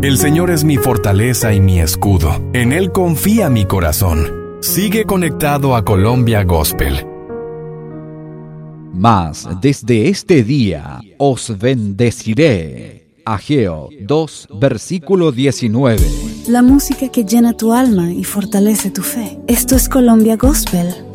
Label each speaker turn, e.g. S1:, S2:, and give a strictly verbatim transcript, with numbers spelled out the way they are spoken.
S1: El Señor es mi fortaleza y mi escudo. En Él confía mi corazón. Sigue conectado a Colombia Gospel.
S2: Mas desde este día os bendeciré. Ageo dos, versículo diecinueve.
S3: La música que llena tu alma y fortalece tu fe. Esto es Colombia Gospel